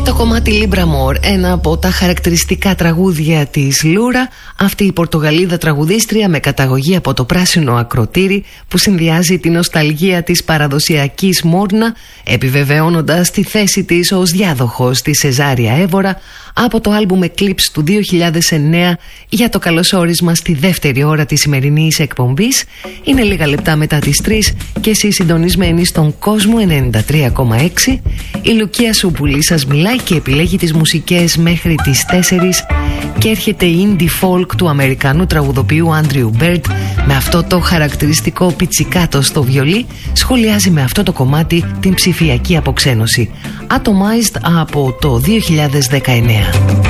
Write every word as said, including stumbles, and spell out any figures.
Το κομμάτι Libra More, ένα από τα χαρακτηριστικά τραγούδια της Λούρα, αυτή η Πορτογαλίδα τραγουδίστρια με καταγωγή από το πράσινο ακροτήρι που συνδυάζει την νοσταλγία της παραδοσιακής Μόρνα, επιβεβαιώνοντας τη θέση της ως διάδοχος της Σεζάρια Εύωρα από το άλμπουμ Eclipse του δύο χιλιάδες εννέα για το καλωσόρισμα στη δεύτερη ώρα της σημερινής εκπομπής. Είναι λίγα λεπτά μετά τις τρεις και εσείς συντονισμένοι στον Κόσμο ενενήντα τρία κόμμα έξι. Η Λουκία Σούπουλη σας μιλάει και επιλέγει τις μουσικές μέχρι τις τέσσερις και έρχεται η indie folk του Αμερικανού τραγουδοποιού Άντριου Μπέρντ με αυτό το χαρακτηριστικό πιτσικάτο στο βιολί. Σχολιάζει με αυτό το κομμάτι την ψηφιακή αποξένωση. Atomized από το δύο χιλιάδες δεκαεννέα.